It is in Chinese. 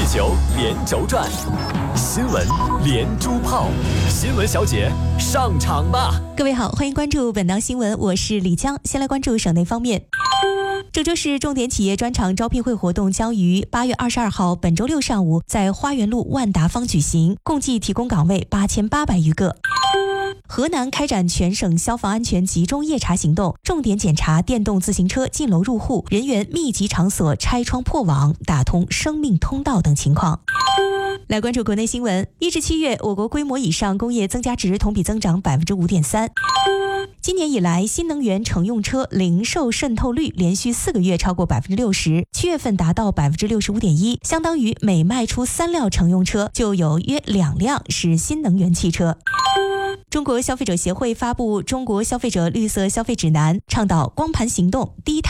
球连轴转，新闻连珠炮，新闻小姐上场吧！ 各位好，欢迎关注本档新闻，我是李江。先来关注省内方面。郑州市重点企业专场招聘会活动将于8月22号本周六上午在花园路万达坊举行，共计提供岗位8800余个。河南开展全省消防安全集中夜查行动，重点检查电动自行车进楼入户、人员密集场所拆窗破网、打通生命通道等情况。来关注国内新闻。1至7月，我国规模以上工业增加值同比增长5.3%。今年以来，新能源乘用车零售渗透率连续4个月超过60%，7月份达到65.1%，相当于每卖出3辆乘用车就有约2辆是新能源汽车。中国消费者协会发布《中国消费者绿色消费指南》，倡导光盘行动、低碳